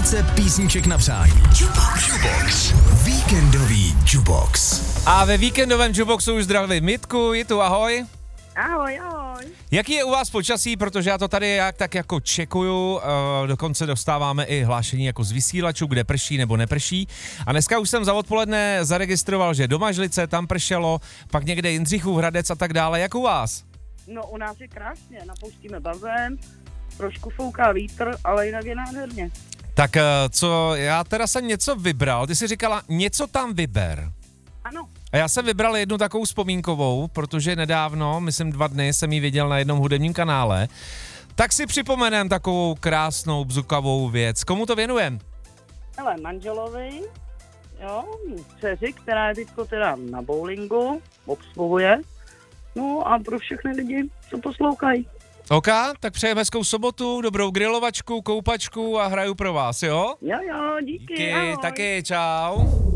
Více písniček na přání. Jukebox. Víkendový Jukebox. A ve víkendovém Jukeboxu už zdravím Jitku. Jitu, ahoj. Ahoj, ahoj. Jaký je u vás počasí, protože já to tady tak jako čekuju, dokonce dostáváme i hlášení jako z vysílačů, kde prší nebo neprší. A dneska už jsem za odpoledne zaregistroval, že Domažlice, tam pršelo, pak někde Jindřichův Hradec a tak dále. Jak u vás? No u nás je krásně, napouštíme bazén, trošku fouká vítr, ale jinak je nádherně. Tak co, já teda jsem něco vybral, ty jsi říkala, něco tam vyber. Ano. A já jsem vybral jednu takovou vzpomínkovou, protože nedávno, myslím 2 dny, jsem ji viděl na jednom hudebním kanále. Tak si připomenem takovou krásnou bzukavou věc. Komu to věnujem? Hele, manželovi, jo, dceři, která je teďko teda na bowlingu, obsluhuje. No a pro všechny lidi, co poslouchají. OK, tak přejeme hezkou sobotu, dobrou grilovačku, koupačku a hraju pro vás, jo? Jo, díky, ahoj. Taky, čau.